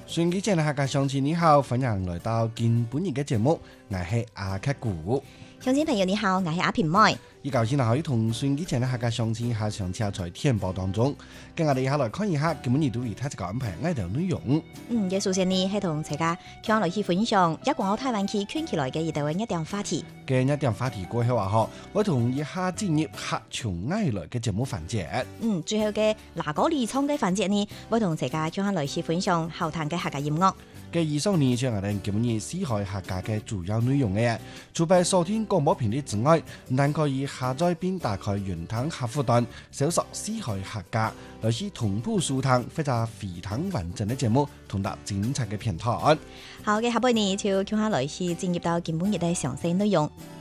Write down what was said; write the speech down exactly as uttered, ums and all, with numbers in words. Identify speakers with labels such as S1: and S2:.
S1: 順機前嘅客家鄉親你好，歡迎來到今本日嘅節目，我係阿克古。
S2: 鄉親朋友你好，我係阿平妹。
S1: 依舊先可以同順機前嘅客家鄉親下上車在天報當中，跟我哋一下來看一下今本日對於睇一個安排呢條內容。
S2: 嗯，嘅首先呢係同大家向來去分享一廣澳台灣區圈起來嘅一條一點話題。
S1: 嘅一點話題過後話嗬，我同一下進入客從愛來嘅節目環節。
S2: 嗯，最後嘅嗱個離創嘅環節呢，我同大家向來去分享後談嘅客家音樂。
S1: 嘅以上呢，就係我哋今日四海客家嘅主要內容嘅。除咗收聽廣播頻率之外，唔但可以下載並打開雲端客戶端，搜索四海客家，來是同步收聽或者非常完整嘅節目，同得精彩嘅片段。
S2: 好嘅，下半年就向下來去進入到今本日嘅詳細內容。